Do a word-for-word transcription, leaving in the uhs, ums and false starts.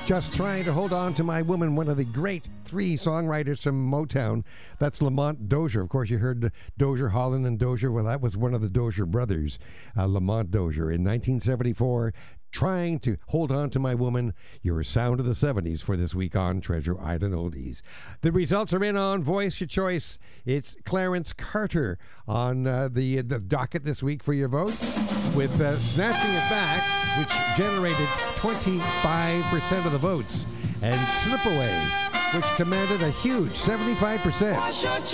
Just Trying to Hold On to My Woman, one of the great three songwriters from Motown. That's Lamont Dozier. Of course, you heard Dozier, Holland, and Dozier. Well, that was one of the Dozier brothers, uh, Lamont Dozier. In nineteen seventy-four, Trying to Hold On to My Woman, your sound of the seventies for this week on Treasure Island Oldies. The results are in on Voice Your Choice. It's Clarence Carter on uh, the, the docket this week for your votes, with uh, Snatching It Back, which generated twenty-five percent of the votes, and Slip Away, which commanded a huge seventy-five percent.